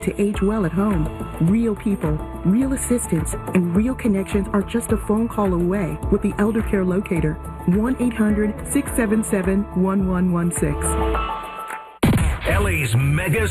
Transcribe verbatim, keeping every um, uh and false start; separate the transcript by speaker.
Speaker 1: to age well at home. Real people, real assistance, and real connections are just a phone call away with the Elder Care Locator. one eight hundred, six seven seven, one one one six.
Speaker 2: L A's mega